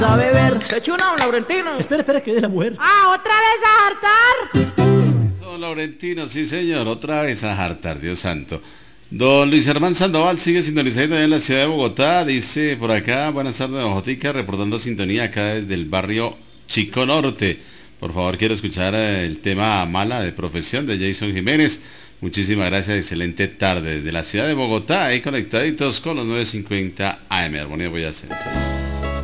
A beber. Se echó una, Laurentino. Espera, que de la mujer. Ah, ¿otra vez a hartar? Eso, Laurentino, sí señor, otra vez a hartar, Dios santo. Don Luis Hermán Sandoval sigue sintonizando en la ciudad de Bogotá, dice por acá, buenas tardes, don Jotica, reportando sintonía acá desde el barrio Chico Norte. Por favor, quiero escuchar el tema Mala de Profesión de Jason Jiménez. Muchísimas gracias, excelente tarde desde la ciudad de Bogotá, ahí conectaditos con los 950 AM, Armonía Boyacenses.